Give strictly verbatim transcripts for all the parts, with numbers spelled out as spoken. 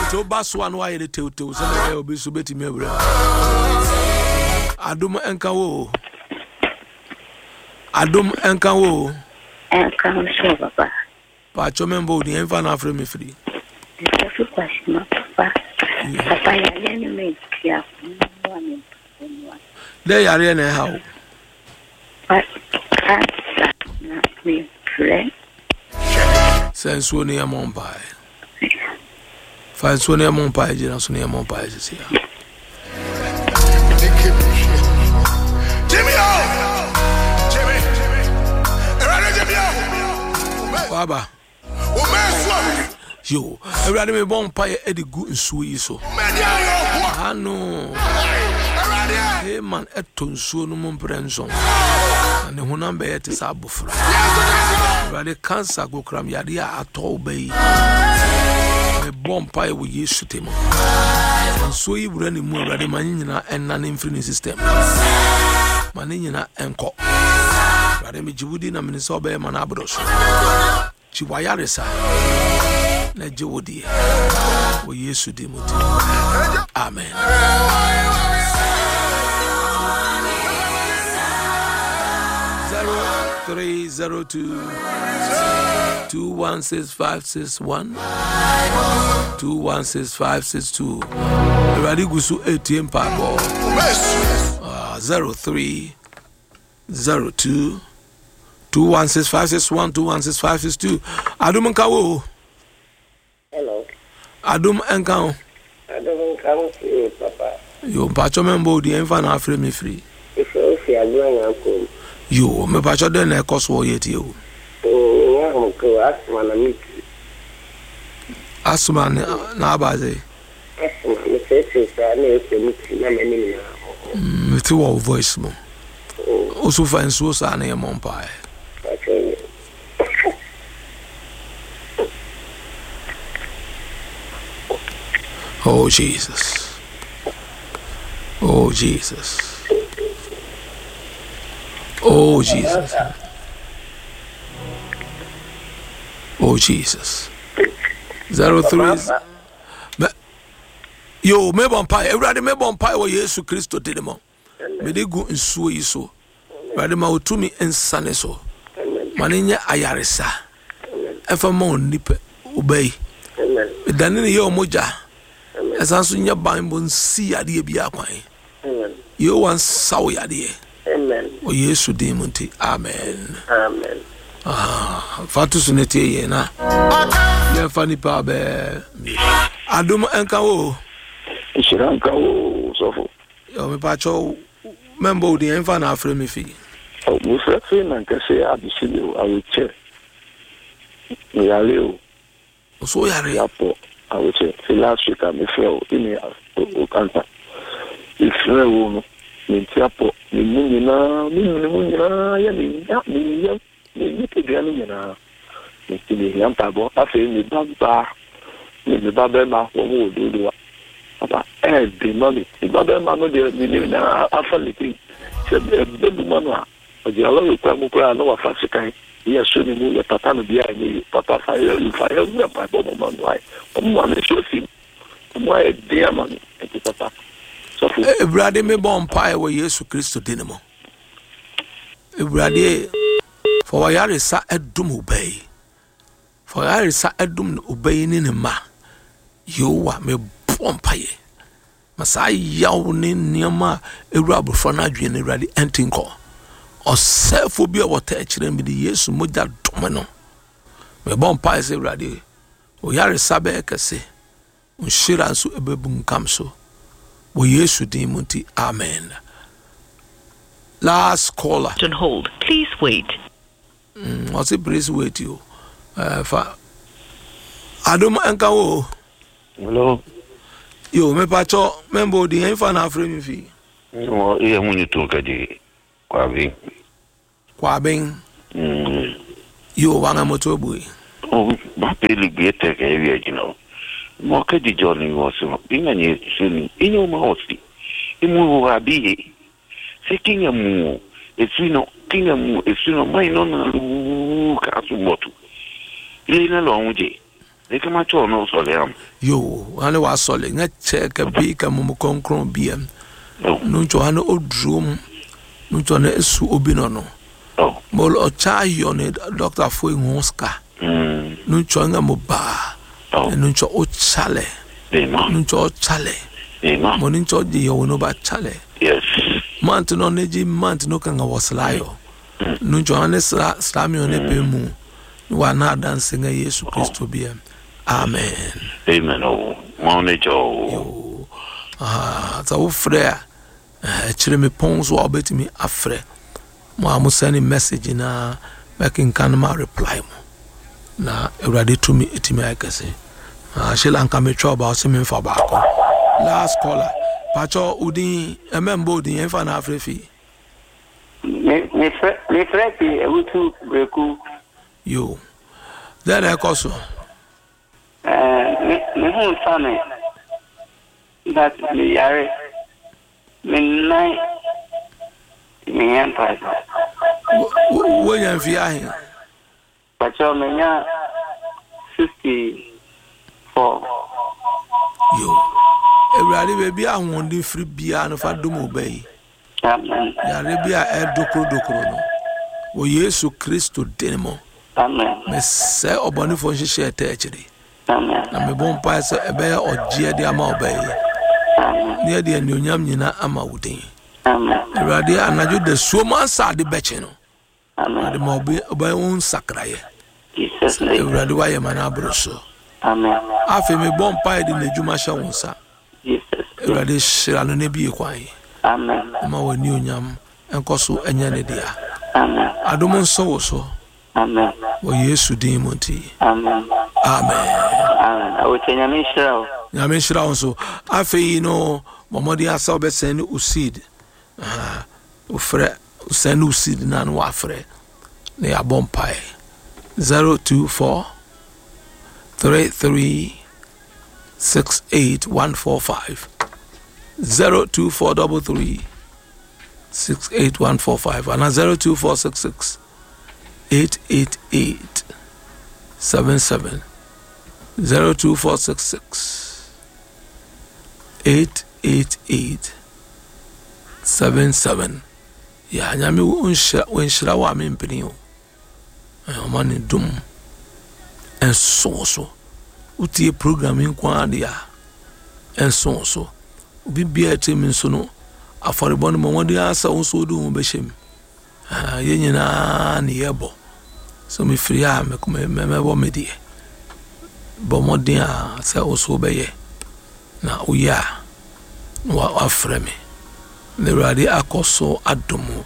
to baswa no aye te te so na obi so betimi awura adom enka wo adom enka wo enka so papa pa chomembo ni enfa na afre me free Isso faz uma papa papa ya ni me kia kwa ni le yare na ha o pa na me friend senso ni amon pai fa so ni amon pai jina so ni amon pai se ya Jimmy Jimmy Jimmy Baba yo everybody me bon pai e de gu nsuo yi so ano e man eto nsuo no mo mprenso ne honam be yete sa bofra everybody cancer go kram yade a ato bai me bon pai wo Yesu temo nsuo yi bura ne mu everybody man nyina enna ne mfiri system man nyina enko everybody me jibudi na me so be man abroso chiwayaresa na jewodi wo Yesu de moti amen zero three zero two two one six five six one two one six five six two ready gusu A T M pabo uh zero three zero two two one six five six one two one six five six two adum nkawo hello adum enkan adum nkan papa yo pacho membo di enfa na afre me free ifo fi agwa yanko yo me pacho de na ekoso yeti o o ya mo ko asma na mit asma na abaze asma me se se sa na e mit na me ni na me ti wo voice mo o so fa nso sa na e mon pa Oh Jesus. Oh Jesus. Oh Jesus. Oh Jesus. Zero three. Yo, me bon pie. Everybody me bon pie wo Yesu Kristo de mo. Me de gu nsuo yi so. Everybody ma otumi ensane so. Manenya ayaresa. Efa mo nipe obey. Amen. Danini yo moja. Esanso nya Bible nsi ade bia kwan. Amen. Yo wan saw yade. Amen. O Yesu de munti. Amen. Amen. Ah, fatu sunete ye na. Le fani pa be. Adum enka wo. Shiranka wo sofo. Yo me pa cho membo di enfa na afre me fi. O mo se fe na nkese abisile o awoche. Ni ale o. O so yare. Yapo awoche. Se last week I me feel ini o kanta. Ifre wo no. Ni tiapo ni munyi na ni munyi na ya ni ya ni ya ni ni ke dia ni na. Ni ti yampa bo afi ni baba. Ni baba ma wo wo do do. Papa, eh, the money. The mother man, the million, affiliate. The baby man, the allow you to go and know a fancy kind. Yes, soon you move your papa behind me. Papa, fire you, fire you, my bomb man. Why? One is your thing. Why, dear money? Thank you, Papa. So, Brady me bon pie wo Yesu Kristo dinamo. Brady for yare sa edum obey. For yare sa edum obey ni ne ma. Yo wa me Pompaye. Masai yaw ne niama ewura bofo na adwe ne rade entinko. Osefo bi wota akire mi de Yesu moja dome no. Me bompaye se rade. O yare sabe kase. Unshira so ebebun kamso. Wo Yesu din munti. Amen. Last caller. On hold. Please wait. Mm, what's it please wait you? Uh fa Adom enka wo. hello. Yo, me pacho membo di enfa na afre mi fi. No, e mu ni to kadi kwa bi. Kwa ben. Mm. Yo, wanga moto boy. Oh, ba peli biete ke wi you mo kadi joni woso. Inga ni sini. Inyo ma hosti. Imu wa bi. Se kinga mu. Esino kinga mu esino mai no na lu ka su moto. Ile na lo unje. they come at all no soliam. Yo, ane wa sole, nga check a big a mumukonkron biem. No to ane o drum, no to ane su obinono. Oh. Mol o chai on it, Doctor Fui Moska. No to nga moba. Oh. No to o chale. No to o chale. Monin to di yo no ba chale. Yes. Mant no neji mant no kanga waslayo. No to ane slami on epemu. Wa na dancing a Yesu Christo biem. Amen. Amen. Oh, morning, Joe. Ah, so frère. Eh, chire me pons wa obeti mi afre. Mo amu send message na making can ma reply mo. Na Ewurade to me etimi akase. Ah, shela nka me twa ba o se me fa ba ko. Last caller. Pacho udin emembo udin enfa na afrefi. Me me fre me fre ti ewutu breku. Yo. Then I koso. Eh, me me hu sane. That me yare. Me nai. Me yan pa. Wo yan fi ahin. Pacho me nya fifty-four. Yo. Ewurade baby ahun di free bia no fa dum obey. Amen. Yare bia e dokoro dokoro no. Wo Yesu Kristo denimo. Amen. Me se oboni fo hihye etechiri. Amen. Na me bon pa se ebe ya ogie de ama obey. Amen. Ne de anyonyam nyina ama wudin. Amen. Ewurade anaju de suoma sa de beche no. Amen. De mo obey obey un sakraye. Jesus name. Ewurade wa ye mana abroso. Amen. Afi me bon pa de nejuma hye wonsa. Jesus. Ewurade shira no ne bi kwan. Amen. Ma wani onyam enkoso enya ne dia. Amen. Adomo nso so. Amen. Wo Yesu din monti. Amen. Amen. Amen. I will tell you, Michelle. Nyame shira wonso. Afi no momodi asa obeseni usid. Ah, ufre useni usid na no afre. Ne abompai. zero two four three three six eight one four five. zero two four three three six eight one four five and zero two four six six eight eight eight seven seven. zero two four six six eight eight eight seven seven. Ya nyame unshira unshira wa mempini o. Eh omani dum enso so. Utie programming kwa dia enso so. Obi bia temi nso no aforebon mo wodi asa wonso do mo behim. Ah ye nyina ne yebo. So me free a me me me bo me die. Bo modin a se oso beye. Na oya wa afre me. Le radi akoso adomo.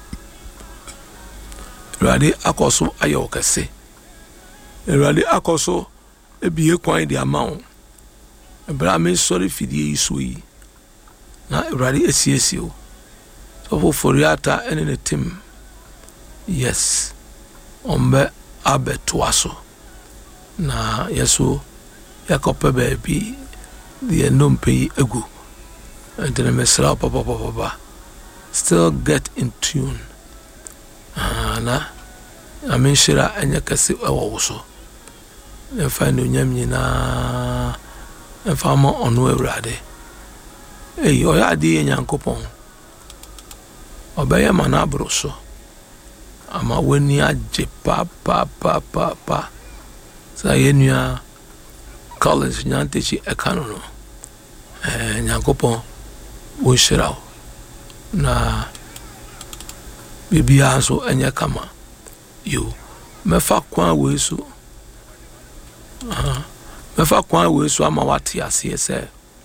Radi akoso ayokese. Le radi akoso ebiye kwan di amount. Ebra me sorry fidie iso yi. Na Ewurade esiesi o. So for foriata ene ne tim. Yes. Ombe abe toaso. Na yeso yakope baby the nompe egu. And then mesra papa papa. Still get in tune. Ah na ameshira anya kase ewo so. E find onyam nyina e fama onu Ewurade. Hey, oya di Nyankopon. Obeye mana broso. Ama weni aje pa pa pa pa pa. Sa yenua college nyantechi ekano no. Eh Nyankopon wo shirawo. Na bibia so enya kama. Yo mefa kwan we so. Ah. Mefa kwan we so ama wati ase se.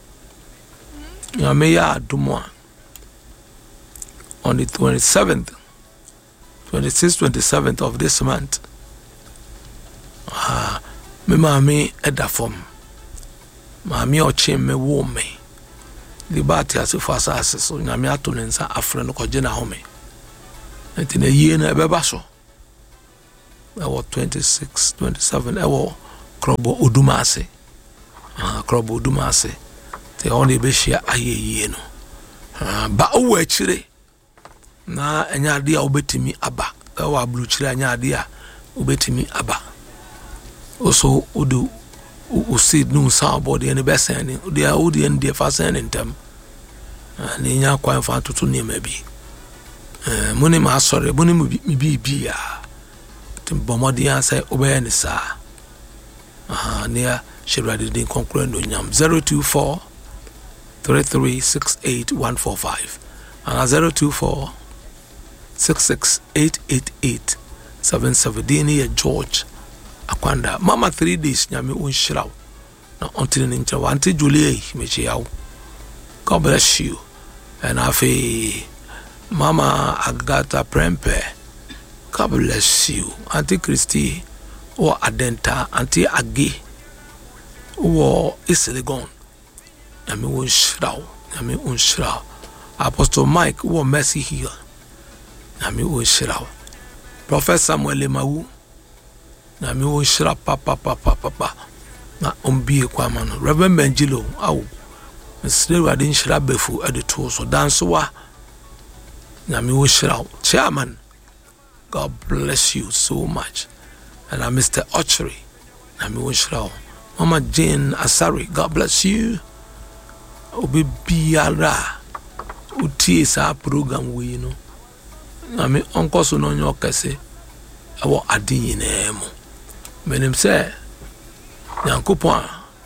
Yameya Dumwa on the twenty-seventh, twenty-sixth, twenty-seventh of this month. Ah, me mami edafom. Mami oche me wo me. Libati asifo asase so nyame ato ne nsa afre no koje na home. Enti na yie na ebeba so. Ewo twenty-six, twenty-seven ewo krobo odumase. Ah, krobo odumase. Te only be share ayeye no. Ah, ba owo akire. Na enya ade a obetimi aba. Ewo abluchire enya ade a obetimi aba. Oso odu o see no sound body and the best and they are all the end the fast and them and in your quite far to near maybe money ma sorry money me be be ya Bombardier say obey ni sa aha near she ready din conclude no nyam zero two four three three six eight one four five and zero two four six six eight eight eight seven seven D George Akwanda mama three days nyame unshiraw na until ni ntra wanti Julie mechi yaw God bless you and afi mama Agata Prempe God bless you Auntie Christy or Adenta Auntie Agi or Islegon nyame unshiraw nyame unshiraw Apostle Mike or Mercy here nyame unshiraw Prophet Samuel Emawu na mi wo shira papa papa papa na ombie kwa mano Reverend Benjilo aw Mister Wadin shira befu edito so dansowa na mi wo shira chairman God bless you so much and uh, Mister Ochri na mi wo shira Mama Jane Asari God bless you obi biara utie sa program we no na mi onko so no nyo kese awo adin yinemo menim say Nyankopon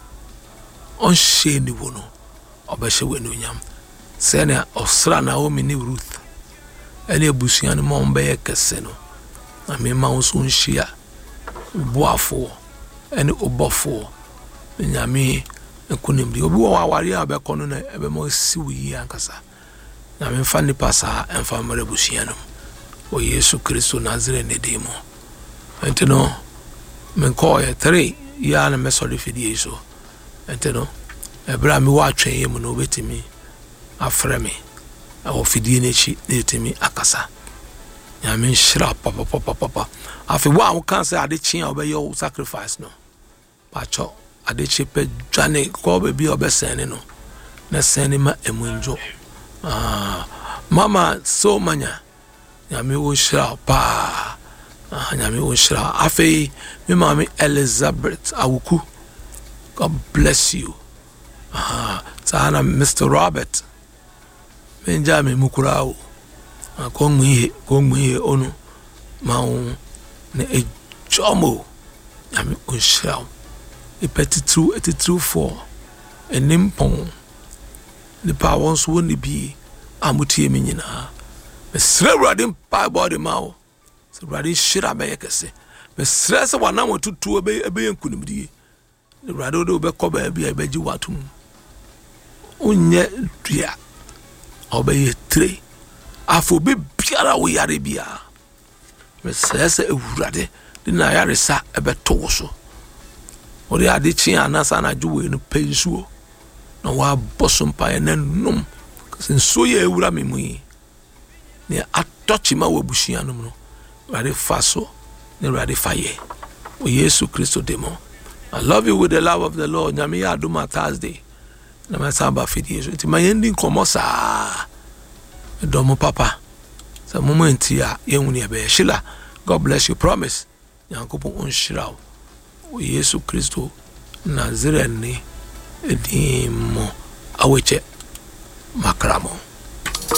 on she ni wono obehye wenu nyam say na osra na o mini Ruth ene abusuan no mo mbe kese no na me ma wo so nhia boafo ene obofo nyame ekunimdi obi wo aware abekono na ebe mo siwi ankasa na me fa ni pasa emfa mare abusuan no o Yesu Kristo Nazare ne demo enteno men call three ya na me sorry fidie so enteno ebra mi wa atwen yem no betimi afre me awo fidie ne chi netimi akasa ya men shira papa papa papa afi wa wo kan say ade chi obeyo sacrifice no pacho ade chi pe dwane ko be bi obesen no na sen ma emunjo ah mama so manya nyame wo shira pa ah nyame wo shira afi me mama Elizabeth Awuku God bless you ah sana Mister Robert menja me mukurao ko muye ko muye onu maun ne ejomo nyame wo shira e petitru etitru for enimpon ni pa won so ni bi amutie me nyina mesre radin pa body mawo so radin shira be yekese mesre se wana motutu ebe ebe yankunimdie ni rado do be ko ba bia beji watum unye dua obe tre afo be biara wo yare bia mesre se ewurade dina yare sa ebe to so ori ade chi anasa na juwe no pensuo na wa bosom pa enenum sinso ye ewura memui ne atochi ma wabushia no no rade faso ne rade faye o Yesu Kristo demo I love you with the love of the Lord nyame ya aduma Thursday na masaba fidie so ti mayendi komosa domo papa sa moment ya yenwu ne be shila God bless you promise Yankopon onshiraw o Yesu Kristo Nazarene edimo aweche makramo